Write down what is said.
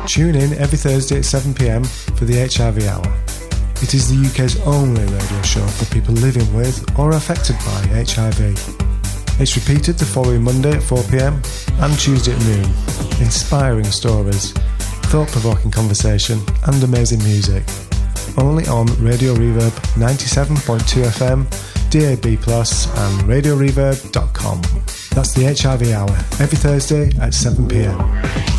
Tune in every Thursday at 7pm for the HIV Hour. It is the UK's only radio show for people living with or affected by HIV. It's repeated the following Monday at 4pm and Tuesday at noon. Inspiring stories, thought-provoking conversation and amazing music. Only on Radio Reverb 97.2 FM, DAB+, and radioreverb.com. That's the HIV Hour, every Thursday at 7pm.